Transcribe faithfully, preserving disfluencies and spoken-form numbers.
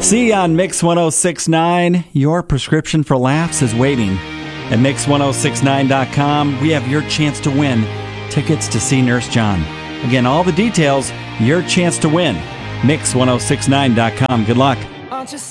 See you on Mix ten sixty-nine. Your prescription for laughs is waiting. At mix ten sixty-nine dot com, we have your chance to win tickets to see Nurse John. Again, all the details, your chance to win. mix ten sixty-nine dot com. Good luck.